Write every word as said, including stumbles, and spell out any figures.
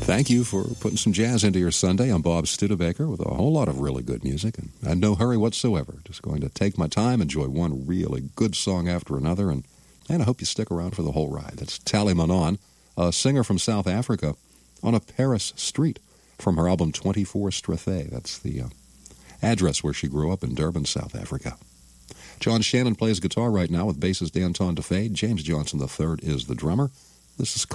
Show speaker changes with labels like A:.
A: Thank you for putting some jazz into your Sunday. I'm Bob Studebaker with a whole lot of really good music, and I had no hurry whatsoever. Just going to take my time, enjoy one really good song after another, and, and I hope you stick around for the whole ride. That's Tally Manon, a singer from South Africa, on a Paris street from her album twenty-four Strathay. That's the uh, address where she grew up in Durban, South Africa. John Shannon plays guitar right now with bassist Anton DeFade. James Johnson the third is the drummer. This is